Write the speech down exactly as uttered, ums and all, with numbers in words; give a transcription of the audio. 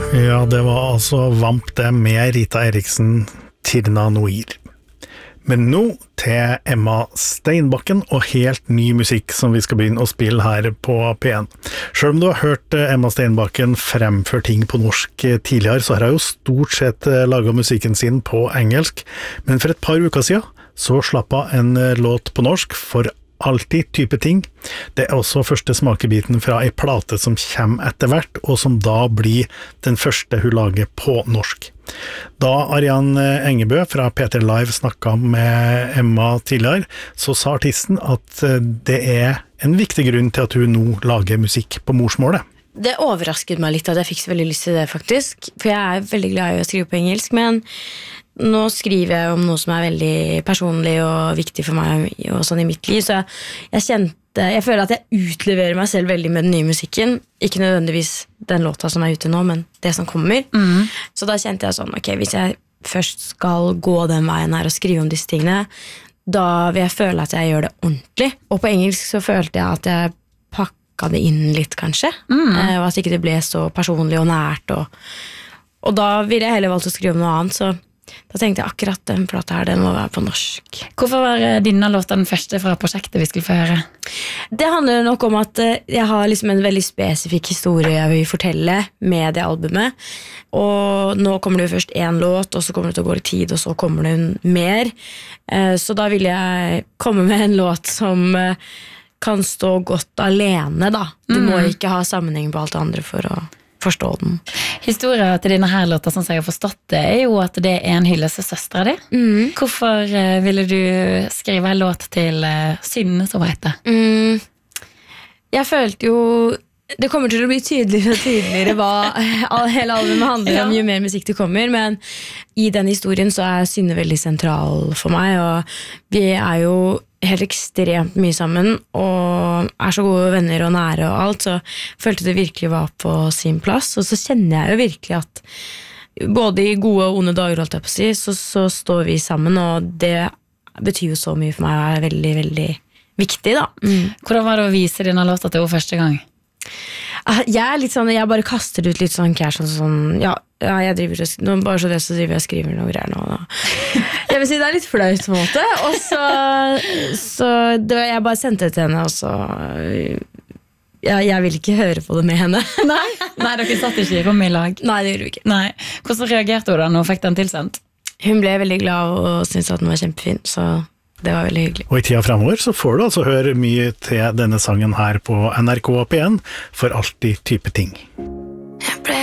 Ja, det var altså Vamp det med Rita Eriksen, Tirna Noir. Men nå til Emma Steinbakken og helt ny musikk som vi skal begynne å spille her på P en. Selv om du har hørt Emma Steinbakken fremføre ting på norsk tidligere, så har jeg jo stort sett laget musikken sin på engelsk. Men for et par uker siden så slapp hun en låt på norsk for alltid type ting. Det er også første smakebiten fra en plate som kommer etter hvert, og som da blir den første hun lager på norsk. Da Ariane Engebø fra P tre Live snakket med Emma tidligere, så sa artisten at det er en viktig grunn til at hun nå lager musikk på morsmålet. Det overrasket meg litt at jeg fikk så veldig lyst til det faktisk, for jeg er veldig glad i å skrive på engelsk, men nå skriver jeg om noe som er veldig personlig og viktig for meg og sånn i mitt liv, så jeg kjente, jeg føler at jeg utleverer meg selv veldig med den nye musikken, ikke nødvendigvis den låta som er ute nå, men det som kommer. Mm. Så da kjente jeg sånn, ok, hvis jeg først skal gå den veien her og skrive om disse tingene, da vil jeg føle at jeg gjør det ordentlig. Og på engelsk så følte jeg at jeg pakka det inn litt, kanskje, mm. og at ikke det ble så personlig og nært, og, og da ville jeg heller valgt å skrive om noe annet, så da tenkte jeg akkurat den plata her, den må være på norsk. Hvorfor var dine låter den første fra prosjektet vi skulle få høre? Det handler nok om at jeg har liksom en veldig spesifikk historie jeg vil fortelle med det albumet. Og nå kommer det jo først en låt, og så kommer det til å gå litt tid, og så kommer det mer. Så da vil jeg komme med en låt som kan stå godt alene, da. Du mm. må ikke ha sammenheng på alt det andre for å forstå den. Historien til denne her låta, som jeg har forstått det, er jo at det er en hyllest til søstra di. Mm. Hvorfor uh, ville du skrive en låt til uh, Synne, som heter? Mm. Jeg følte jo det kommer til å bli tydeligere og tydeligere hva hele albumet handler om, jo mer musikk det kommer, men i den historien så er Synne veldig sentral for meg, og vi er jo helt ekstremt mye sammen, og er så gode venner og nære og alt, så følte det virkelig var på sin plass, og så kjenner jeg jo virkelig at både i gode og onde dager, holdt jeg på å si, så, så står vi sammen, og det betyr jo så mye for meg, og er veldig, veldig viktig da. Mm. Hvordan var det å vise denne låta til henne første gang? Jeg er litt sånn, jeg bare kaster ut litt sånn cash og sånn, ja, ja jeg driver nå, bare så det så driver jeg og skriver noe greier nå, da. Jeg vil si det er litt flaut på en måte, og så, så det var, jeg bare sendte det til henne, og så ja, jeg vil ikke høre på det med henne. Nei, nei, dere satt ikke i rom i lag. Nei, det gjorde vi ikke. Nei. Hvordan reagerte hun da når hun fikk den tilsendt? Hun ble veldig glad og syntes at den var kjempefin, så det var veldig hyggelig. Og i tida fremover så får du altså høre mye til denne sangen her på N R K P en for alltid type ting.